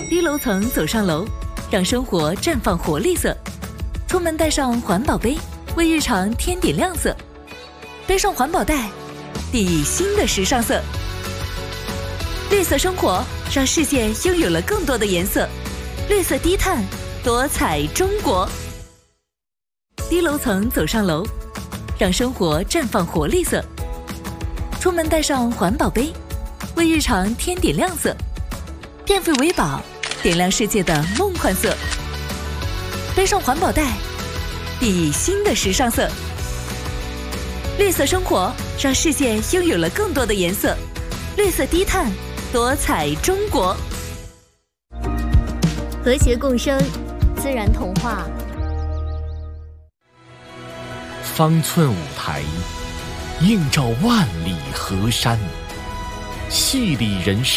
低楼层走上楼，让生活绽放活力色。出门带上环保杯，为日常添点亮色。背上环保袋，砥砺新的时尚色。绿色生活，让世界拥有了更多的颜色。绿色低碳，多彩中国。低楼层走上楼，让生活绽放活力色。出门带上环保杯，为日常添点亮色。电费为宝，点亮世界的梦幻色。背上环保袋，砥砺新的时尚色。绿色生活，让世界拥有了更多的颜色。绿色低碳，多彩中国。 和谐共生，自然童话。 方寸舞台，映照万里河山，戏里人生。